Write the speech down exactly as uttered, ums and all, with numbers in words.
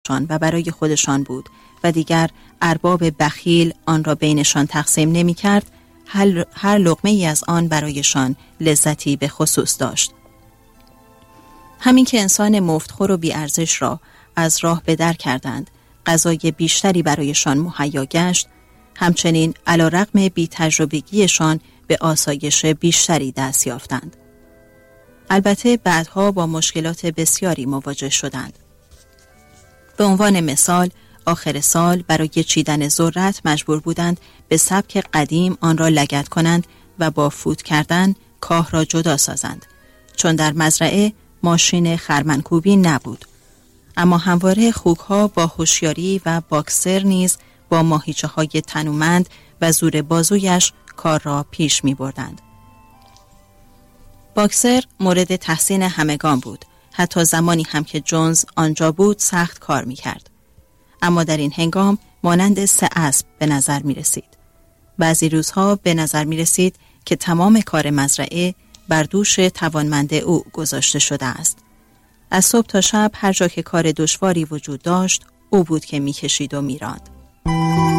برایشان و برای خودشان بود و دیگر ارباب بخیل آن را بینشان تقسیم نمی کرد، هر, هر لقمه ای از آن برایشان لذتی به خصوص داشت. همین که انسان مفتخور و بی‌ارزش را از راه به در کردند، غذای بیشتری برایشان مهیا گشت، همچنین علی‌رغم بی‌تجربگیشان به آسایش بیشتری دست یافتند. البته بعدها با مشکلات بسیاری مواجه شدند. به عنوان مثال، آخر سال برای چیدن ذرت مجبور بودند به سبک قدیم آن را لگد کنند و با فوت کردن کاه را جدا سازند، چون در مزرعه ماشین خرمنکوبی نبود. اما همواره خوک‌ها با هوشیاری و باکسر نیز با ماهیچه‌های تنومند و زور بازویش کار را پیش می‌بردند. باکسر مورد تحسین همگان بود، حتی زمانی هم که جونز آنجا بود سخت کار می‌کرد. اما در این هنگام مانند سه اسب به نظر می‌رسید. بعضی روزها به نظر می‌رسید که تمام کار مزرعه بر دوش توانمند او گذاشته شده است. از صبح تا شب هر جا که کار دشواری وجود داشت، او بود که می‌کشید و می‌راند.